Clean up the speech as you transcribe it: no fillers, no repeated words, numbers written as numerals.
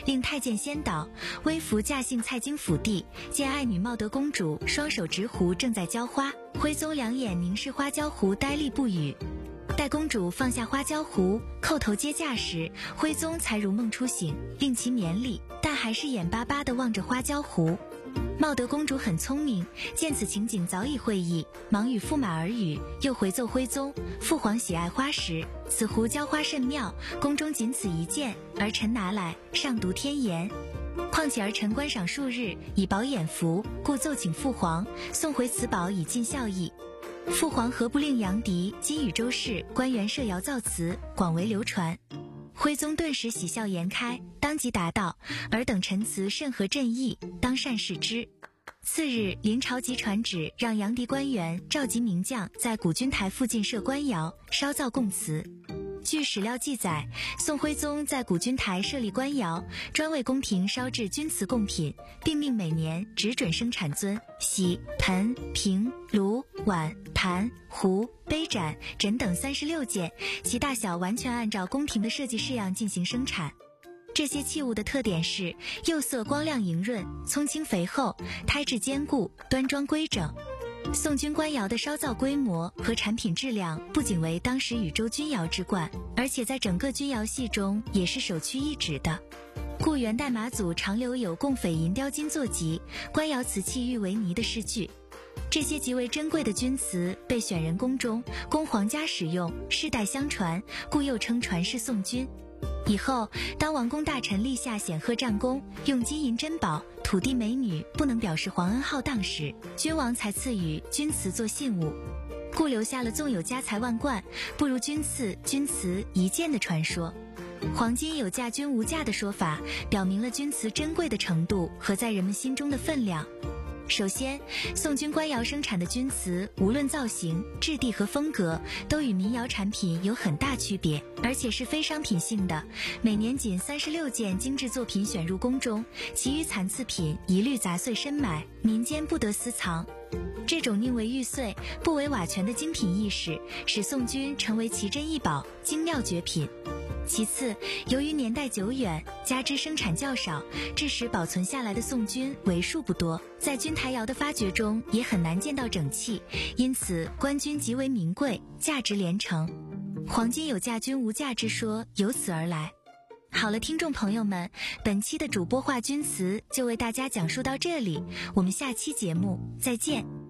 令太监先倒，微服驾幸蔡京府地，见爱女茂德公主双手执壶正在浇花，徽宗两眼凝视花椒壶，呆立不语。待公主放下花椒壶，叩头接驾时，徽宗才如梦初醒，令其免礼，但还是眼巴巴地望着花椒壶。茂德公主很聪明，见此情景早已会意，忙与驸马耳语，又回奏徽宗：父皇喜爱花石，此壶浇花甚妙，宫中仅此一件，儿臣拿来上读天言。况且儿臣观赏数日，以饱眼福，故奏请父皇送回此宝以尽孝义。父皇何不令杨迪、金宇周氏官员设谣造词，广为流传？徽宗顿时喜笑颜开，当即答道：尔等陈词甚合朕意，当善视之。次日，临朝即传旨，让杨迪官员召集名将，在古君台附近设官窑，烧造供词。据史料记载，宋徽宗在古君台设立官窑，专为宫廷烧制钧瓷贡品，并命每年只准生产尊、洗、盆、瓶、炉、碗、盘、壶、杯盏、枕等36件，其大小完全按照宫廷的设计式样进行生产。这些器物的特点是釉色光亮莹润，葱青肥厚，胎质坚固，端庄规整。宋军官窑的烧造规模和产品质量不仅为当时禹州钧窑之冠，而且在整个钧窑系中也是首屈一指的。故元代马祖常留有供匪银雕金作集，官窑瓷器玉为泥的诗句。这些极为珍贵的钧瓷被选人宫中，供皇家使用，世代相传，故又称传世宋钧。以后，当王公大臣立下显赫战功，用金银珍宝、土地美女不能表示皇恩浩荡时，君王才赐予钧瓷做信物，故留下了纵有家财万贯，不如君赐钧瓷一件的传说。黄金有价钧无价的说法，表明了钧瓷珍贵的程度和在人们心中的分量。首先，宋军官窑生产的钧瓷，无论造型、质地和风格，都与民窑产品有很大区别，而且是非商品性的。每年仅36件精致作品选入宫中，其余残次品一律杂碎深埋，民间不得私藏。这种宁为玉碎，不为瓦全的精品意识，使宋钧成为奇珍异宝、精妙绝品。其次，由于年代久远，加之生产较少，致使保存下来的宋钧为数不多，在钧台窑的发掘中也很难见到整器，因此官钧极为名贵，价值连城。黄金有价钧无价之说由此而来。好了，听众朋友们，本期的主播话钧瓷就为大家讲述到这里，我们下期节目再见。